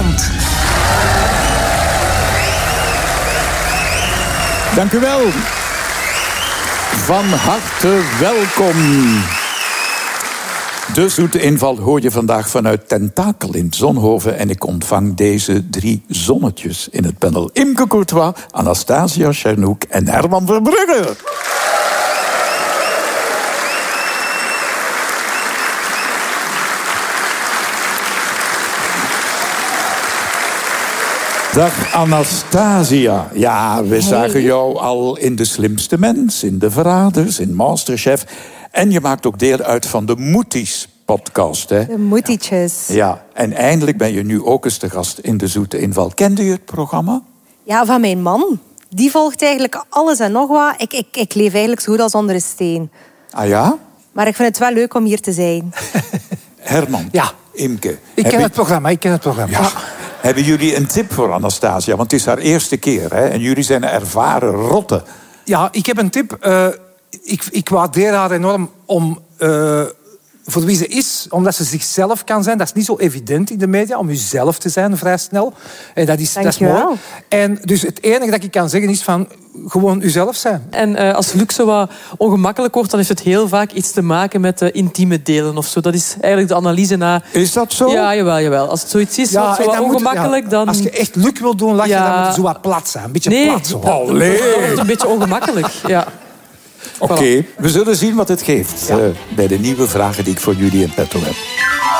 Nederland. Dank u wel. Van harte welkom. De zoete inval hoor je vandaag vanuit Tentakel in Zonhoven. En ik ontvang deze 3 zonnetjes in het panel. Imke Courtois, Anastasia Tjernoek en Herman Verbrugge. Dag Anastasia. Ja, we zagen jou al in De Slimste Mens, in De Verraders, in Masterchef. En je maakt ook deel uit van de Moeties-podcast, hè? De Moetietjes. Ja, en eindelijk ben je nu ook eens te gast in De Zoete Inval. Kende je het programma? Ja, van mijn man. Die volgt eigenlijk alles en nog wat. Ik leef eigenlijk zo goed als onder een steen. Ah ja? Maar ik vind het wel leuk om hier te zijn. Herman, ja. Imke. Ik ken het programma. Ja. Hebben jullie een tip voor Anastasia? Want het is haar eerste keer, hè? En jullie zijn ervaren rotten. Ja, ik heb een tip. Ik waardeer haar enorm om... voor wie ze is, omdat ze zichzelf kan zijn. Dat is niet zo evident in de media, om jezelf te zijn vrij snel. En dat is mooi. En dus het enige dat ik kan zeggen is van gewoon uzelf zijn. En als Luc zo wat ongemakkelijk wordt, dan heeft het heel vaak iets te maken met intieme delen of zo. Dat is eigenlijk de analyse na... Is dat zo? Ja, jawel. Als het zoiets is, wat zo wat ongemakkelijk, dan... Als je echt Luc wil doen, dan moet het zo wat plat zijn. Een beetje plat. Zo. Dat wordt een beetje ongemakkelijk, ja. Oké, we zullen zien wat het geeft bij de nieuwe vragen die ik voor jullie in petto heb.